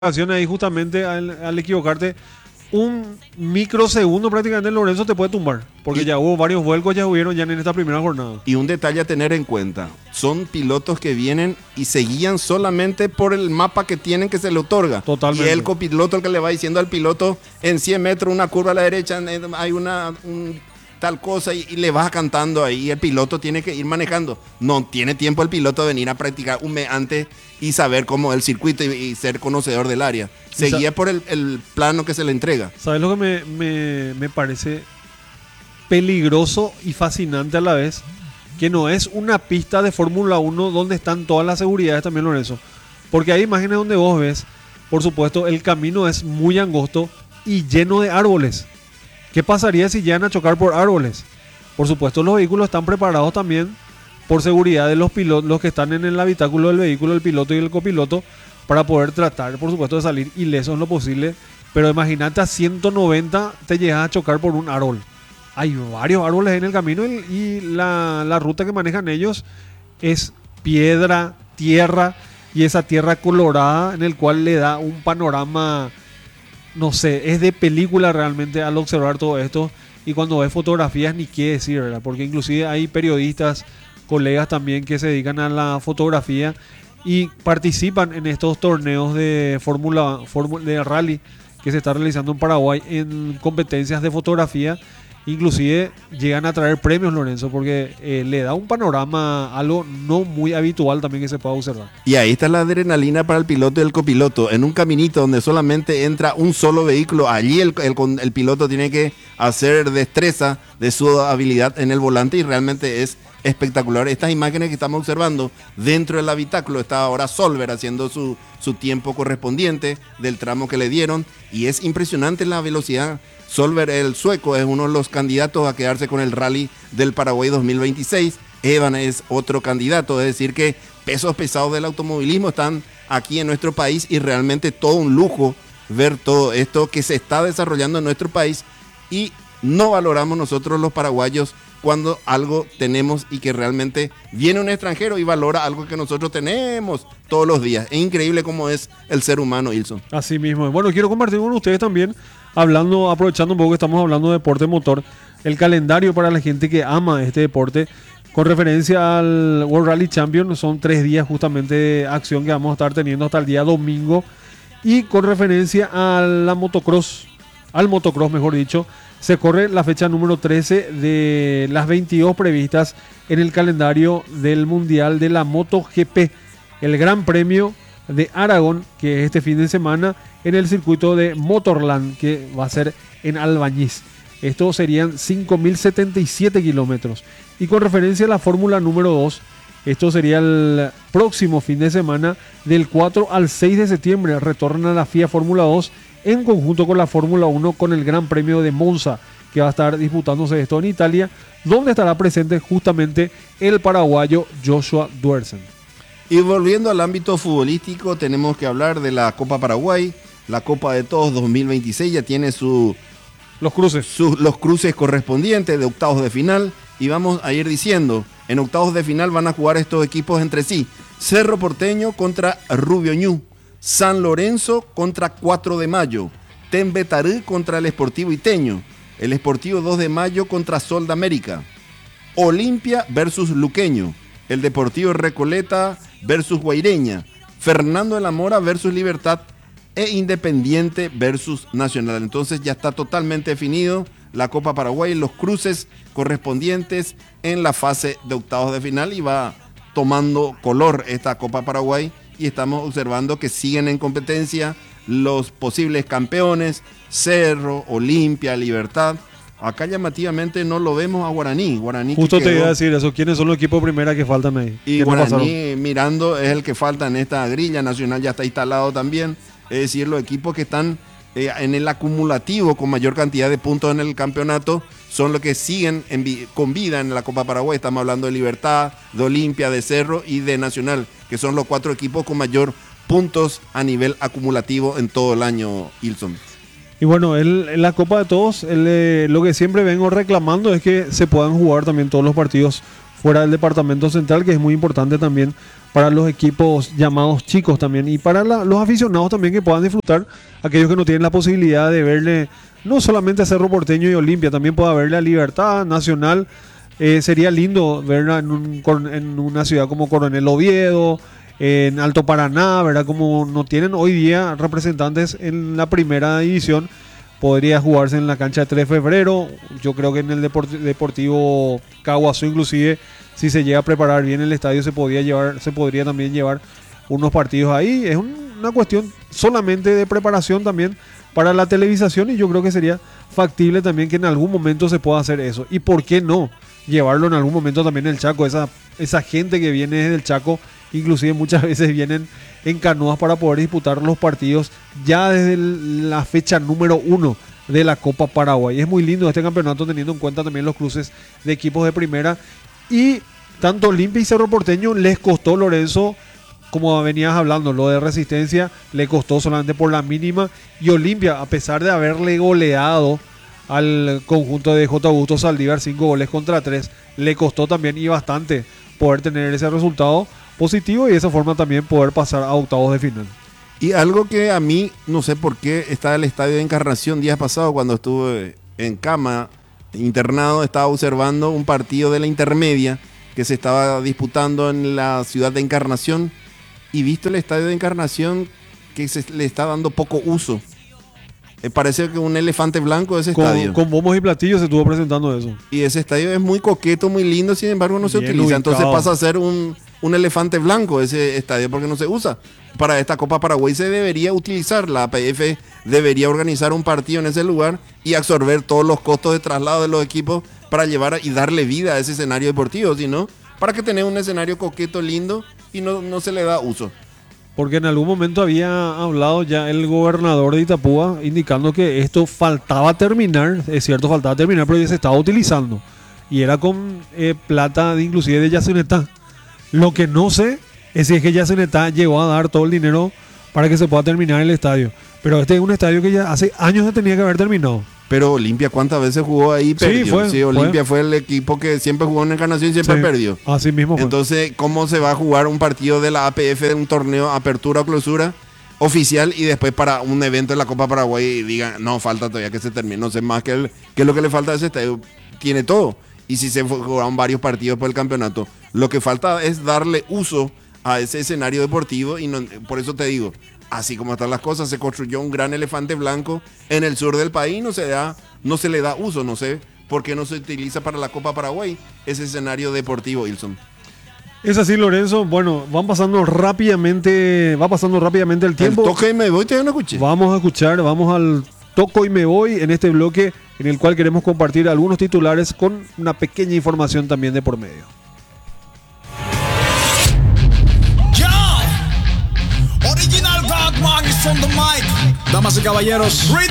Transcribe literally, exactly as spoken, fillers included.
Ahí justamente al, al equivocarte un microsegundo prácticamente Lorenzo te puede tumbar, porque y, ya hubo varios vuelcos, ya hubieron ya en esta primera jornada. Y un detalle a tener en cuenta, son pilotos que vienen y se guían solamente por el mapa que tienen que se le otorga. Totalmente. Y el copiloto el que le va diciendo al piloto en cien metros, una curva a la derecha, hay una... Un, tal cosa y, y le vas cantando ahí, el piloto tiene que ir manejando. No tiene tiempo el piloto de venir a practicar un mes antes y saber cómo el circuito y, y ser conocedor del área. Se guía por el, el plano que se le entrega. ¿Sabes lo que me, me, me parece peligroso y fascinante a la vez? Que no es una pista de Fórmula uno donde están todas las seguridades también, Lorenzo. Porque hay imágenes donde vos ves, por supuesto, el camino es muy angosto y lleno de árboles. ¿Qué pasaría si llegan a chocar por árboles? Por supuesto, los vehículos están preparados también por seguridad de los pilotos, los que están en el habitáculo del vehículo, el piloto y el copiloto, para poder tratar, por supuesto, de salir ilesos en lo posible. Pero imagínate a ciento noventa te llegas a chocar por un árbol. Hay varios árboles en el camino y, y la, la ruta que manejan ellos es piedra, tierra y esa tierra colorada en el cual le da un panorama... No sé, es de película realmente al observar todo esto. Y cuando ves fotografías ni qué decir, ¿verdad? Porque inclusive hay periodistas, colegas también que se dedican a la fotografía y participan en estos torneos de fórmula de rally que se está realizando en Paraguay en competencias de fotografía. Inclusive llegan a traer premios, Lorenzo, porque eh, le da un panorama, algo no muy habitual también que se pueda observar. Y ahí está la adrenalina para el piloto y el copiloto. En un caminito donde solamente entra un solo vehículo, allí el, el, el piloto tiene que hacer destreza de su habilidad en el volante y realmente es espectacular. Estas imágenes que estamos observando dentro del habitáculo, está ahora Solver haciendo su, su tiempo correspondiente del tramo que le dieron y es impresionante la velocidad. Solver, el sueco, es uno de los candidatos a quedarse con el Rally del Paraguay dos mil veintiséis. Evan es otro candidato, es decir que pesos pesados del automovilismo están aquí en nuestro país y realmente todo un lujo ver todo esto que se está desarrollando en nuestro país y no valoramos nosotros los paraguayos cuando algo tenemos y que realmente viene un extranjero y valora algo que nosotros tenemos todos los días. Es increíble cómo es el ser humano, Ilson. Así mismo. Bueno, quiero compartir con ustedes también, hablando, aprovechando un poco que estamos hablando de deporte motor, el calendario para la gente que ama este deporte, con referencia al World Rally Champion, son tres días justamente de acción que vamos a estar teniendo hasta el día domingo, y con referencia a la motocross, al motocross mejor dicho, se corre la fecha número trece de las veintidós previstas en el calendario del Mundial de la MotoGP, el Gran Premio de Aragón, que es este fin de semana en el circuito de Motorland, que va a ser en Albañiz. Estos serían cinco mil setenta y siete kilómetros. Y con referencia a la Fórmula número dos, esto sería el próximo fin de semana, del cuatro al seis de septiembre, retornan a la F I A Fórmula dos en conjunto con la Fórmula uno con el Gran Premio de Monza, que va a estar disputándose esto en Italia, donde estará presente justamente el paraguayo Joshua Duersen. Y volviendo al ámbito futbolístico, tenemos que hablar de la Copa Paraguay, la Copa de Todos dos mil veintiséis, ya tiene su, los cruces, su, los cruces correspondientes de octavos de final, y vamos a ir diciendo, en octavos de final van a jugar estos equipos entre sí, Cerro Porteño contra Rubio Ñu, San Lorenzo contra cuatro de mayo, Tembetarú contra el Sportivo Iteño, el Sportivo dos de mayo contra Sol de América, Olimpia versus Luqueño, el Deportivo Recoleta versus Guaireña, Fernando de la Mora versus Libertad e Independiente versus Nacional. Entonces ya está totalmente definido la Copa Paraguay, los cruces correspondientes en la fase de octavos de final y va tomando color esta Copa Paraguay. Y estamos observando que siguen en competencia los posibles campeones, Cerro, Olimpia, Libertad. Acá llamativamente no lo vemos a Guaraní. Guaraní Justo que te quedó, iba a decir eso, ¿quiénes son los equipos de primera que faltan ahí? Y Guaraní no mirando es el que falta en esta grilla, Nacional ya está instalado también. Es decir, los equipos que están eh, en el acumulativo con mayor cantidad de puntos en el campeonato son los que siguen en vi- con vida en la Copa Paraguay. Estamos hablando de Libertad, de Olimpia, de Cerro y de Nacional, que son los cuatro equipos con mayor puntos a nivel acumulativo en todo el año, Ilson. Y bueno, él, en la Copa de Todos, él, eh, lo que siempre vengo reclamando es que se puedan jugar también todos los partidos fuera del departamento central, que es muy importante también para los equipos llamados chicos también y para la, los aficionados también que puedan disfrutar, aquellos que no tienen la posibilidad de verle no solamente a Cerro Porteño y Olimpia, también pueda verle a Libertad, Nacional. Eh, sería lindo verla en, un, en una ciudad como Coronel Oviedo, en Alto Paraná, ¿verdad? Como no tienen hoy día representantes en la primera división, podría jugarse en la cancha de tres de febrero. Yo creo que en el Deport- Deportivo Caguazú inclusive, si se llega a preparar bien el estadio, se podría llevar, se podría también llevar unos partidos ahí. Es un, una cuestión solamente de preparación también para la televisación, y yo creo que sería factible también que en algún momento se pueda hacer eso. ¿Y por qué no llevarlo en algún momento también en el Chaco? Esa, esa gente que viene desde el Chaco, inclusive muchas veces vienen en canoas para poder disputar los partidos ya desde el, la fecha número uno de la Copa Paraguay. Es muy lindo este campeonato teniendo en cuenta también los cruces de equipos de primera, y tanto Olimpia y Cerro Porteño les costó, Lorenzo, como venías hablando, lo de Resistencia le costó solamente por la mínima, y Olimpia, a pesar de haberle goleado al conjunto de J. Augusto Saldívar cinco goles contra tres, le costó también y bastante poder tener ese resultado positivo y de esa forma también poder pasar a octavos de final. Y algo que a mí, no sé por qué, estaba en el estadio de Encarnación días pasados cuando estuve en cama, internado, estaba observando un partido de la intermedia que se estaba disputando en la ciudad de Encarnación, y visto el estadio de Encarnación que se le está dando poco uso. Eh, parece que un elefante blanco ese con, estadio. Con bombos y platillos se estuvo presentando eso. Y ese estadio es muy coqueto, muy lindo, sin embargo no se Bien utiliza. ubicado. Entonces pasa a ser un, un elefante blanco ese estadio porque no se usa. Para esta Copa Paraguay se debería utilizar, la A P F debería organizar un partido en ese lugar y absorber todos los costos de traslado de los equipos para llevar y darle vida a ese escenario deportivo, si no, para que tenga un escenario coqueto, lindo, y no, no se le da uso. Porque en algún momento había hablado ya el gobernador de Itapúa indicando que esto faltaba terminar, es cierto, faltaba terminar, pero ya se estaba utilizando. Y era con eh, plata de, inclusive de Yacyretá. Lo que no sé es si es que Yacyretá llegó a dar todo el dinero para que se pueda terminar el estadio. Pero este es un estadio que ya hace años se tenía que haber terminado. Pero Olimpia, ¿cuántas veces jugó ahí y perdió? Sí, fue, sí, Olimpia fue. fue el equipo que siempre jugó en Encarnación y siempre Sí, perdió. así mismo fue. Entonces, ¿cómo se va a jugar un partido de la A P F de un torneo apertura o clausura oficial y después para un evento de la Copa Paraguay y digan, no, falta todavía que se termine? No sé más qué es lo que le falta a ese estadio. Tiene todo. Y si se jugaron varios partidos por el campeonato, lo que falta es darle uso a ese escenario deportivo, y no, por eso te digo, así como están las cosas, se construyó un gran elefante blanco en el sur del país, no se da, no se le da uso, no sé por qué no se utiliza para la Copa Paraguay ese escenario deportivo, Ilson. Es así, Lorenzo. Bueno, van pasando rápidamente, va pasando rápidamente el tiempo. El toque y me voy, te no escuché. Vamos a escuchar, vamos al toco y me voy en este bloque en el cual queremos compartir algunos titulares con una pequeña información también de por medio. Original Godman is on the mic. Damas y caballeros, read